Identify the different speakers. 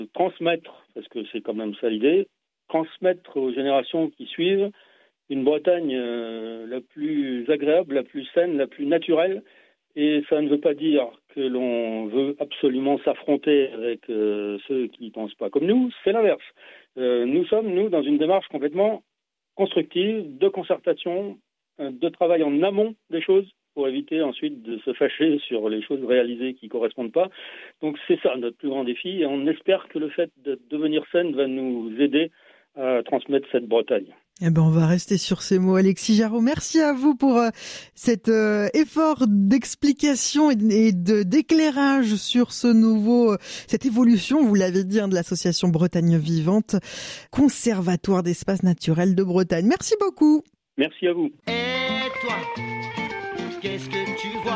Speaker 1: transmettre, parce que c'est quand même ça l'idée, transmettre aux générations qui suivent une Bretagne la plus agréable, la plus saine, la plus naturelle. Et ça ne veut pas dire que l'on veut absolument s'affronter avec ceux qui ne pensent pas comme nous, c'est l'inverse. Nous sommes, dans une démarche complètement constructive, de concertation, de travail en amont des choses, pour éviter ensuite de se fâcher sur les choses réalisées qui ne correspondent pas. Donc c'est ça notre plus grand défi, et on espère que le fait de devenir saine va nous aider à transmettre cette Bretagne.
Speaker 2: Eh ben, on va rester sur ces mots. Alexis Jarreau, merci à vous pour cet effort d'explication et d'éclairage sur cette évolution, vous l'avez dit, de l'association Bretagne Vivante, conservatoire d'espaces naturels de Bretagne. Merci beaucoup.
Speaker 1: Merci à vous.
Speaker 3: Et toi, qu'est-ce que tu vois ?